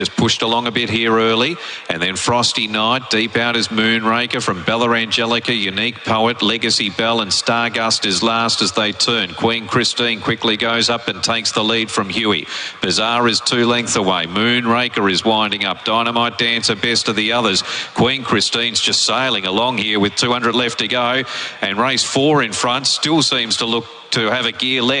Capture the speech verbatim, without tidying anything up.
Just pushed along a bit here early, and then Frosty Knight, deep out is Moonraker from Bella Angelica, Unique Poet, Legacy Bell and Stargust is last as they turn. Queen Christine quickly goes up and takes the lead from Huey. Bazaar is two lengths away. Moonraker is winding up. Dynamite Dancer best of the others. Queen Christine's just sailing along here with two hundred left to go, and race four in front still seems to look to have a gear left.